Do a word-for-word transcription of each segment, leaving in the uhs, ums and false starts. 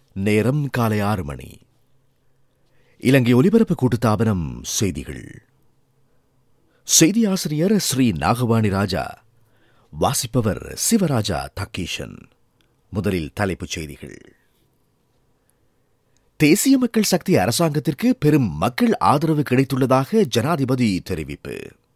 நேரம் காலை ஆறு மணி. இலங்கை ஒலிபரப்பு கூட்டுத்தாபனம் செய்திகள். செய்தி ஆசிரியர் ஸ்ரீ நாகவாணி ராஜா. வாசிப்பவர் சிவராஜா தக்கீஷன். முதலில் தலைப்புச் செய்திகள். தேசிய மக்கள் சக்தி அரசாங்கத்திற்கு பெரும் மக்கள் ஆதரவு கிடைத்துள்ளதாக ஜனாதிபதி தெரிவிப்பு.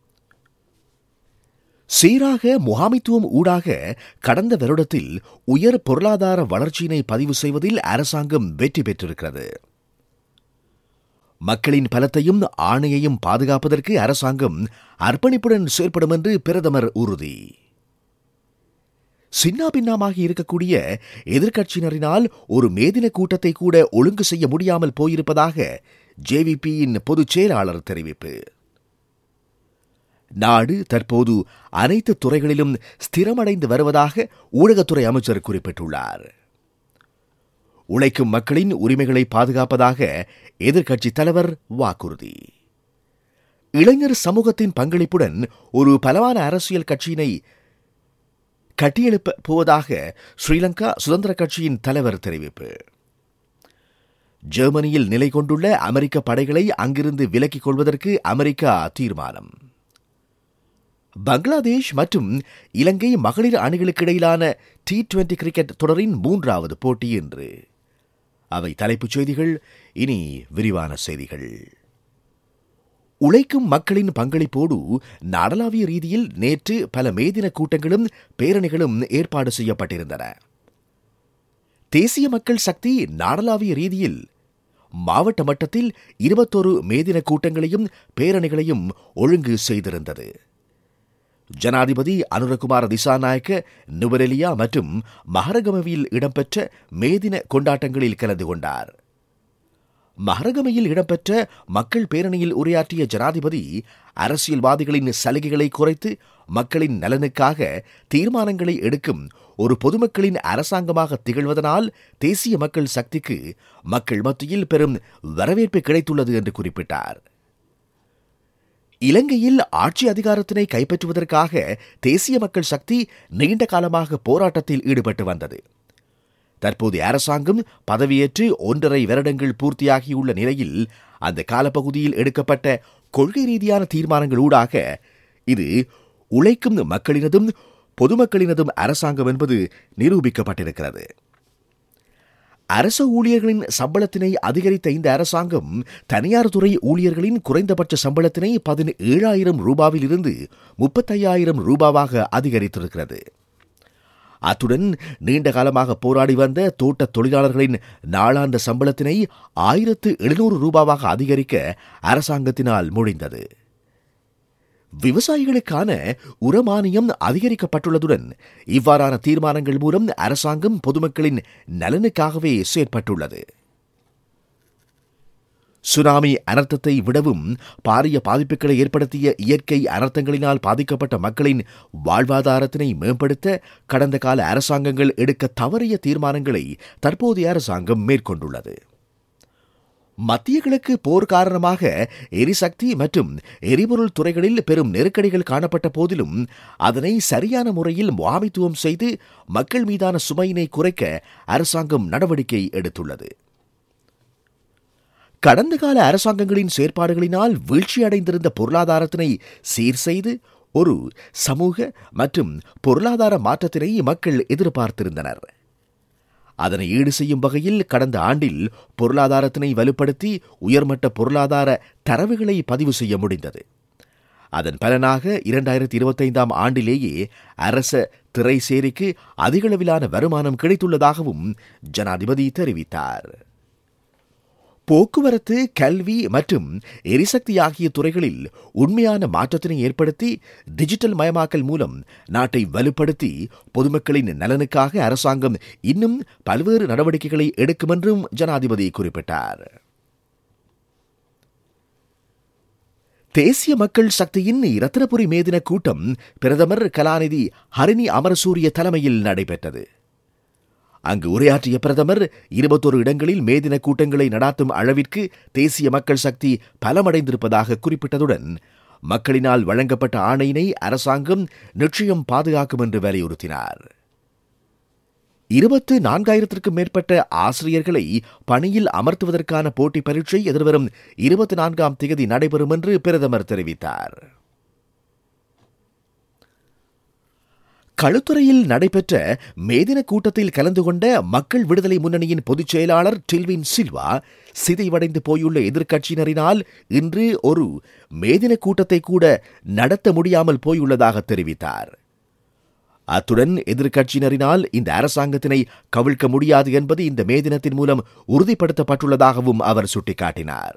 சீராக முகாமைத்துவம் ஊடாக கடந்த வருடத்தில் உயர் பொருளாதார வளர்ச்சியினை பதிவு செய்வதில் அரசாங்கம் வெற்றி பெற்றிருக்கிறது. மக்களின் பலத்தையும் ஆணையையும் பாதுகாப்பதற்கு அரசாங்கம் அர்ப்பணிப்புடன் செயல்படும் என்று பிரதமர் உறுதி. சின்னாபின்னமாகி இருக்கக்கூடிய எதிர்க்கட்சியினரினால் ஒரு மேதின கூட்டத்தை கூட ஒழுங்கு செய்ய முடியாமல் போயிருப்பதாக ஜேவிபியின் பொதுச் செயலாளர் தெரிவிப்பு. நாடு தற்போது அனைத்து துறைகளிலும் ஸ்திரமடைந்து வருவதாக ஊடகத்துறை அமைச்சர் குறிப்பிட்டுள்ளார். உழைக்கும் மக்களின் உரிமைகளை பாதுகாப்பதாக எதிர்க்கட்சித் தலைவர் வாக்குறுதி. இளைஞர் சமூகத்தின் பங்களிப்புடன் ஒரு பலமான அரசியல் கட்சியினை கட்டியெழுப்ப போவதாக ஸ்ரீலங்கா சுதந்திர கட்சியின் தலைவர் தெரிவிப்பு. ஜெர்மனியில் நிலை கொண்டுள்ள அமெரிக்க படைகளை அங்கிருந்து விலக்கிக் கொள்வதற்கு அமெரிக்கா தீர்மானம். பங்களாதேஷ் மற்றும் இலங்கை மகளிர் அணிகளுக்கு இடையிலான டி டுவெண்டி கிரிக்கெட் தொடரின் மூன்றாவது போட்டி இன்று. அவை தலைப்புச் செய்திகள். இனி விரிவான செய்திகள். உழைக்கும் மக்களின் பங்களிப்போடு நாடளாவிய ரீதியில் நேற்று பல மேதின கூட்டங்களும் பேரணிகளும் ஏற்பாடு செய்யப்பட்டிருந்தன. தேசிய மக்கள் சக்தி நாடளாவிய ரீதியில் மாவட்ட மட்டத்தில் இருபத்தொரு மேதின கூட்டங்களையும் பேரணிகளையும் ஒழுங்கு செய்திருந்தது. ஜனாதிபதி அனுரகுமார திசாநாயக்க நுவரெலியா மற்றும் மஹரகமவில் இடம்பெற்ற மேதின கொண்டாட்டங்களில் கலந்து கொண்டார். மஹரகமையில் இடம்பெற்ற மக்கள் பேரணியில் உரையாற்றிய ஜனாதிபதி அரசியல்வாதிகளின் சலுகைகளை குறைத்து மக்களின் நலனுக்காக தீர்மானங்களை எடுக்கும் ஒரு பொதுமக்களின் அரசாங்கமாக திகழ்வதனால் தேசிய மக்கள் சக்திக்கு மக்கள் மத்தியில் பெரும் வரவேற்பு கிடைத்துள்ளது என்று குறிப்பிட்டார். இலங்கையில் ஆட்சி அதிகாரத்தினை கைப்பற்றுவதற்காக தேசிய மக்கள் சக்தி நீண்ட காலமாக போராட்டத்தில் ஈடுபட்டு வந்தது. தற்போதைய அரசாங்கம் பதவியேற்று ஒன்றரை வருடங்கள் பூர்த்தியாகியுள்ள நிலையில் அந்த காலப்பகுதியில் எடுக்கப்பட்ட கொள்கை ரீதியான தீர்மானங்களூடாக இது உழைக்கும் மக்களினதும் பொதுமக்களினதும் அரசாங்கம் என்பது நிரூபிக்கப்பட்டிருக்கிறது. அரச ஊழியர்களின் சம்பளத்தினை அதிகரித்த இந்த அரசாங்கம் தனியார் துறை ஊழியர்களின் குறைந்தபட்ச சம்பளத்தினை பதினேழாயிரம் ரூபாவில் இருந்து முப்பத்தையாயிரம் ரூபாவாக அதிகரித்திருக்கிறது. அத்துடன் நீண்ட காலமாக போராடி வந்த தோட்ட தொழிலாளர்களின் நாளாந்த சம்பளத்தினை ஆயிரத்து எழுநூறு ரூபாவாக அதிகரிக்க அரசாங்கத்தினால் முடிந்தது. விவசாயிகளுக்கான உரமானியம் அதிகரிக்கப்பட்டுள்ளதுடன் இவ்வாறான தீர்மானங்கள் மூலம் அரசாங்கம் பொதுமக்களின் நலனுக்காகவே செயற்பட்டுள்ளது. சுனாமி அனர்த்தத்தை விடவும் பாரிய பாதிப்புகளை ஏற்படுத்திய இயற்கை அனர்த்தங்களினால் பாதிக்கப்பட்ட மக்களின் வாழ்வாதாரத்தினை மேம்படுத்த கடந்த கால அரசாங்கங்கள் எடுக்க தவறிய தீர்மானங்களை தற்போதைய அரசாங்கம் மேற்கொண்டுள்ளது. மத்திய கிழக்கு போர் காரணமாக எரிசக்தி மற்றும் எரிபொருள் துறைகளில் பெரும் நெருக்கடிகள் காணப்பட்ட போதிலும் அதனை சரியான முறையில் முகாமைத்துவம் செய்து மக்கள் மீதான சுமையினை குறைக்க அரசாங்கம் நடவடிக்கை எடுத்துள்ளது. கடந்த கால அரசாங்கங்களின் செயற்பாடுகளினால் வீழ்ச்சியடைந்திருந்த பொருளாதாரத்தினை சீர் செய்து ஒரு சமூக மற்றும் பொருளாதார மாற்றத்தினை மக்கள் எதிர்பார்த்திருந்தனர். அதனை ஈடு செய்யும் வகையில் கடந்த ஆண்டில் பொருளாதாரத்தினை வலுப்படுத்தி உயர்மட்ட பொருளாதார தரவுகளை பதிவு செய்ய முடிந்தது. அதன் பலனாக இரண்டாயிரத்தி இருபத்தைந்தாம் ஆண்டிலேயே அரச திரைசேரிக்கு அதிகளவிலான வருமானம் கிடைத்துள்ளதாகவும் ஜனாதிபதி தெரிவித்தார். போக்குவரத்து, கல்வி மற்றும் எரிசக்தி ஆகிய துறைகளில் உண்மையான மாற்றத்தினை ஏற்படுத்தி டிஜிட்டல் மயமாக்கல் மூலம் நாட்டை வலுப்படுத்தி பொதுமக்களின் நலனுக்காக அரசாங்கம் இன்னும் பல்வேறு நடவடிக்கைகளை எடுக்கும் என்றும் ஜனாதிபதி குறிப்பிட்டார். தேசிய மக்கள் சக்தியின் இரத்தினபுரி மேதின கூட்டம் பிரதமர் கலாநிதி ஹரிணி அமரசூரிய தலைமையில் நடைபெற்றது. அங்கு உரையாற்றிய பிரதமர் இருபத்தொரு இடங்களில் மேதின கூட்டங்களை நடாத்தும் அளவிற்கு தேசிய மக்கள் சக்தி பலமடைந்திருப்பதாக குறிப்பிட்டதுடன் மக்களினால் வழங்கப்பட்ட ஆணையினை அரசாங்கம் நிச்சயம் பாதுகாக்கும் என்று வலியுறுத்தினார். இருபத்து நான்காயிரத்திற்கும் மேற்பட்ட ஆசிரியர்களை பணியில் அமர்த்துவதற்கான போட்டி பரீட்சை எதிர்வரும் இருபத்தி நான்காம் தேதி நடைபெறும் என்று பிரதமர் தெரிவித்தார். களுத்துறையில் நடைபெற்ற மேதின கூட்டத்தில் கலந்து கொண்ட மக்கள் விடுதலை முன்னணியின் பொதுச் செயலாளர் டில்வின் சில்வா சிதைவடைந்து போயுள்ள எதிர்க்கட்சியினரினால் இன்று ஒரு மேதின கூட்டத்தை கூட நடத்த முடியாமல் போயுள்ளதாக தெரிவித்தார். அத்துடன் எதிர்க்கட்சியினரினால் இந்த அரசாங்கத்தினை கவிழ்க்க முடியாது என்பது இந்த மேதினத்தின் மூலம் உறுதிப்படுத்தப்பட்டுள்ளதாகவும் அவர் சுட்டிக்காட்டினார்.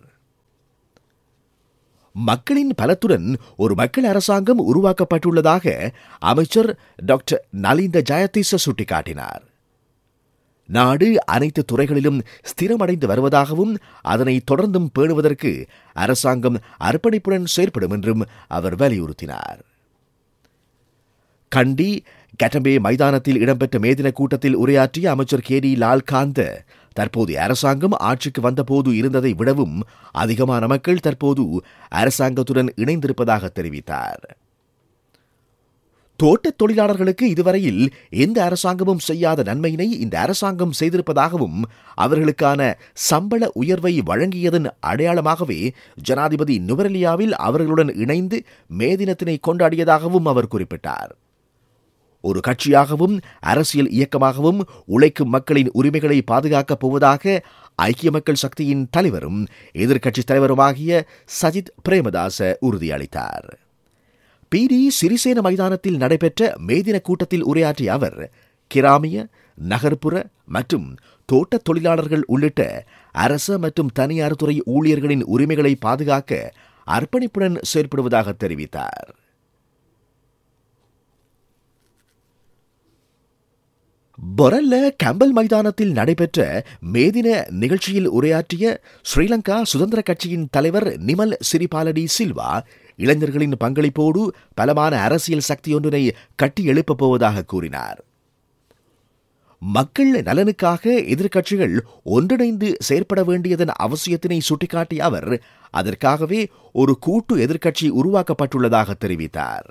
மக்களின் பலத்துடன் ஒரு மக்கள் அரசாங்கம் உருவாக்கப்பட்டுள்ளதாக அமைச்சர் டாக்டர் நலிந்த ஜெயதீச சுட்டிக்காட்டினார். நாடு அனைத்து துறைகளிலும் ஸ்திரமடைந்து வருவதாகவும் அதனை தொடர்ந்தும் பேணுவதற்கு அரசாங்கம் அர்ப்பணிப்புடன் செயற்படும் என்றும் அவர் வலியுறுத்தினார். கண்டி கட்டம்பே மைதானத்தில் இடம்பெற்ற மேதின கூட்டத்தில் உரையாற்றிய அமைச்சர் கே டி லால்காந்த தற்போதைய அரசாங்கம் ஆட்சிக்கு வந்தபோது இருந்ததை விடவும் அதிகமான மக்கள் தற்போது அரசாங்கத்துடன் இணைந்திருப்பதாக தெரிவித்தார். தோட்டத் தொழிலாளர்களுக்கு இதுவரையில் எந்த அரசாங்கமும் செய்யாத நன்மையினை இந்த அரசாங்கம் செய்திருப்பதாகவும் அவர்களுக்கான சம்பள உயர்வை வழங்கியதன் அடையாளமாகவே ஜனாதிபதி நுவரெலியாவில் அவர்களுடன் இணைந்து மேதினத்தினை கொண்டாடியதாகவும் அவர் குறிப்பிட்டார். ஒரு கட்சியாகவும் அரசியல் இயக்கமாகவும் உழைக்கும் மக்களின் உரிமைகளை பாதுகாக்கப் போவதாக ஐக்கிய மக்கள் சக்தியின் தலைவரும் எதிர்க்கட்சித் தலைவருமாகிய சஜித் பிரேமதாச உறுதியளித்தார். பி டி சிறிசேன மைதானத்தில் நடைபெற்ற மேதின கூட்டத்தில் உரையாற்றிய அவர் கிராமிய, நகர்ப்புற மற்றும் தோட்டத் தொழிலாளர்கள் உள்ளிட்ட அரச மற்றும் தனியார் துறை ஊழியர்களின் உரிமைகளை பாதுகாக்க அர்ப்பணிப்புடன் செயல்படுவதாக தெரிவித்தார். பொரல்ல கம்பல் மைதானத்தில் நடைபெற்ற மேதின நிகழ்ச்சியில் உரையாற்றிய ஸ்ரீலங்கா சுதந்திர கட்சியின் தலைவர் நிமல் சிறிபாலடி சில்வா இளைஞர்களின் பங்களிப்போடு பலமான அரசியல் சக்தியொன்றினை கட்டி எழுப்பப் போவதாக கூறினார். மக்கள் நலனுக்காக எதிர்க்கட்சிகள் ஒன்றிணைந்து செயற்பட வேண்டியதன் அவசியத்தினை சுட்டிக்காட்டிய அவர் அதற்காகவே ஒரு கூட்டு எதிர்க்கட்சி உருவாக்கப்பட்டுள்ளதாக தெரிவித்தார்.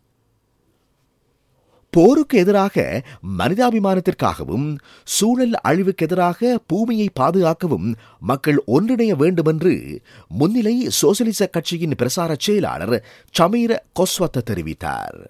போருக்கு எதிராக மனிதாபிமானத்திற்காகவும் சூழல் அழிவுக்கு எதிராக பூமியை பாதுகாக்கவும் மக்கள் ஒன்றிணைய வேண்டுமென்று முன்னிலை சோசலிச கட்சியின் பிரசார செயலாளர் சமீர கொஸ்வத்த தெரிவித்தார்.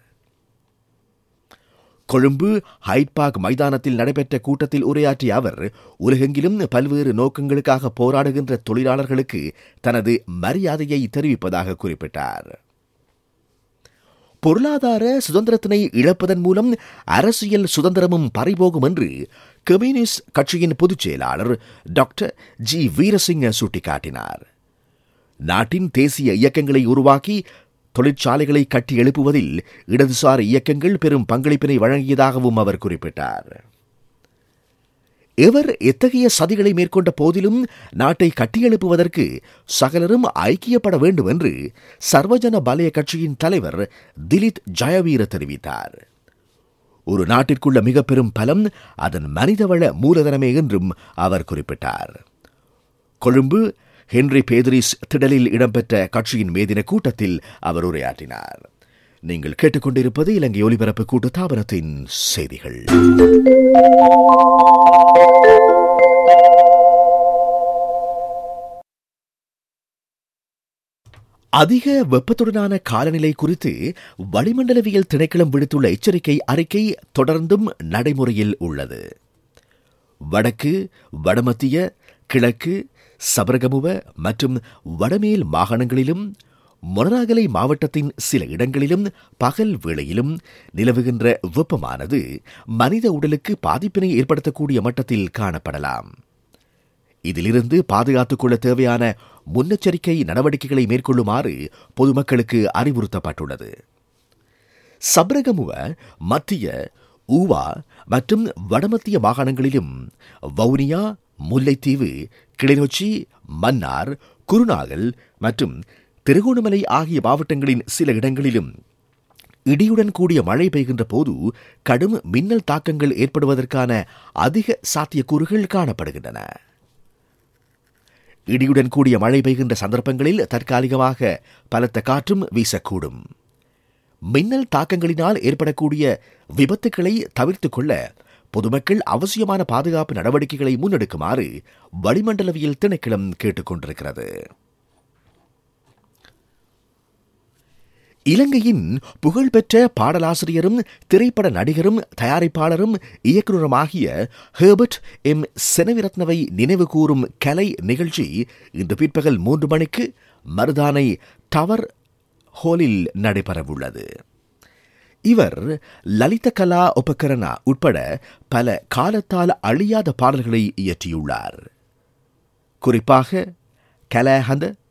கொழும்பு ஹைட்பாக் மைதானத்தில் நடைபெற்ற கூட்டத்தில் உரையாற்றிய அவர் உலகெங்கிலும் பல்வேறு நோக்கங்களுக்காக போராடுகின்ற தொழிலாளர்களுக்கு தனது மரியாதையை தெரிவிப்பதாக குறிப்பிட்டார். பொருளாதார சுதந்திரத்தினை இழப்பதன் மூலம் அரசியல் சுதந்திரமும் பறிபோகும் என்று கம்யூனிஸ்ட் கட்சியின் பொதுச் செயலாளர் டாக்டர் ஜி வீரசிங்க சுட்டிக்காட்டினார். நாட்டின் தேசிய இயக்கங்களை உருவாக்கி தொழிற்சாலைகளை கட்டி எழுப்புவதில் இடதுசாரி இயக்கங்கள் பெரும் பங்களிப்பினை வழங்கியதாகவும் அவர் குறிப்பிட்டார். எவர் எத்தகைய சதிகளை மேற்கொண்ட போதிலும் நாட்டை கட்டியெழுப்புவதற்கு சகலரும் ஐக்கியப்பட வேண்டும் என்று சர்வஜன பலய கட்சியின் தலைவர் திலித் ஜயவீர தெரிவித்தார். ஒரு நாட்டிற்குள்ள மிக பெரும் பலம் அதன் மனிதவள மூலதனமே என்றும் அவர் குறிப்பிட்டார். கொழும்பு ஹென்றி பேதரிஸ் திடலில் இடம்பெற்ற கட்சியின் மேதின கூட்டத்தில் அவர் உரையாற்றினார். நீங்கள் கேட்டுக்கொண்டிருப்பது இலங்கை ஒலிபரப்பு கூட்டு தாபனத்தின் செய்திகள். அதிக வெப்பத்துடனான காலநிலை குறித்து வளிமண்டலவியல் திணைக்களம் விடுத்துள்ள எச்சரிக்கை அறிக்கை தொடர்ந்தும் நடைமுறையில் உள்ளது. வடக்கு, வடமத்திய, கிழக்கு, சபரகமுவ மற்றும் வடமேல் மாகாணங்களிலும் மொனராகலை மாவட்டத்தின் சில இடங்களிலும் பகல் வேளையிலும் நிலவுகின்ற வெப்பமானது மனித உடலுக்கு பாதிப்பினை ஏற்படுத்தக்கூடிய மட்டத்தில் காணப்படலாம். இதிலிருந்து பாதுகாத்துக் கொள்ள தேவையான முன்னெச்சரிக்கை நடவடிக்கைகளை மேற்கொள்ளுமாறு பொதுமக்களுக்கு அறிவுறுத்தப்பட்டுள்ளது. சப்ரகமுவ, மத்திய, ஊவா மற்றும் வடமத்திய மாகாணங்களிலும் வவுனியா, முல்லைத்தீவு, கிளிநொச்சி, மன்னார், குருநாகல் மற்றும் திருகோணமலை ஆகிய மாவட்டங்களின் சில இடங்களிலும் இடியுடன் கூடிய மழை பெய்கின்ற போது கடும் மின்னல் தாக்கங்கள் ஏற்படுவதற்கான அதிக சாத்தியக்கூறுகள் காணப்படுகின்றன. இடியுடன் கூடிய மழை பெய்கின்ற சந்தர்ப்பங்களில் தற்காலிகமாக பலத்த காற்றும் வீசக்கூடும். மின்னல் தாக்கங்களினால் ஏற்படக்கூடிய விபத்துக்களை தவிர்த்துக் கொள்ள பொதுமக்கள் அவசியமான பாதுகாப்பு நடவடிக்கைகளை முன்னெடுக்குமாறு வளிமண்டலவியல் திணைக்களம் கேட்டுக் கொண்டிருக்கிறது. இலங்கையின் புகழ்பெற்ற பாடலாசிரியரும் திரைப்பட நடிகரும் தயாரிப்பாளரும் இயக்குநருமாகிய ஹெர்பர்ட் எம் செனவிரத்னவை நினைவு கூறும் கலை நிகழ்ச்சி இன்று பிற்பகல் மூன்று மணிக்கு மருதானை டவர் ஹாலில் நடைபெறவுள்ளது. இவர் லலித கலா உபகரணா உட்பட பல காலத்தால் அழியாத பாடல்களை இயற்றியுள்ளார். குறிப்பாக கலஹந்த,